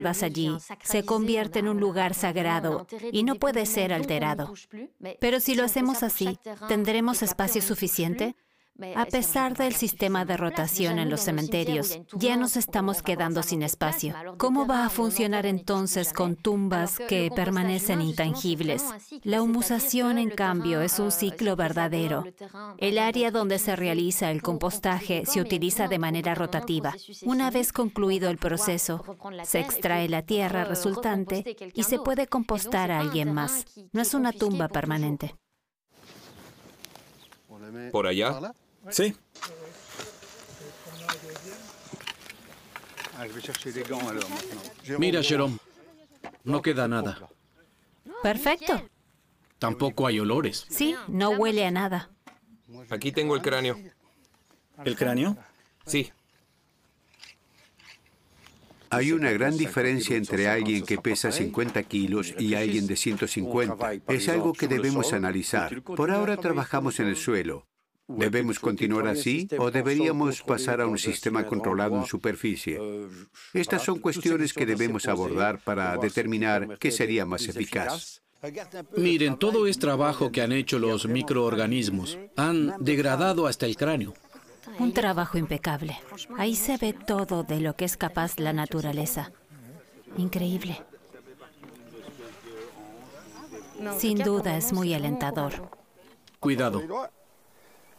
vas allí, se convierte en un lugar sagrado y no puede ser alterado. Pero si lo hacemos así, ¿tendremos espacio suficiente? A pesar del sistema de rotación en los cementerios, ya nos estamos quedando sin espacio. ¿Cómo va a funcionar entonces con tumbas que permanecen intangibles? La humusación, en cambio, es un ciclo verdadero. El área donde se realiza el compostaje se utiliza de manera rotativa. Una vez concluido el proceso, se extrae la tierra resultante y se puede compostar a alguien más. No es una tumba permanente. ¿Por allá? Sí. Mira, Jerome, no queda nada. Perfecto. Tampoco hay olores. Sí, no huele a nada. Aquí tengo el cráneo. ¿El cráneo? Sí. Hay una gran diferencia entre alguien que pesa 50 kilos y alguien de 150. Es algo que debemos analizar. Por ahora trabajamos en el suelo. ¿Debemos continuar así o deberíamos pasar a un sistema controlado en superficie? Estas son cuestiones que debemos abordar para determinar qué sería más eficaz. Miren, todo es trabajo que han hecho los microorganismos. Han degradado hasta el cráneo. Un trabajo impecable. Ahí se ve todo de lo que es capaz la naturaleza. Increíble. Sin duda es muy alentador. Cuidado.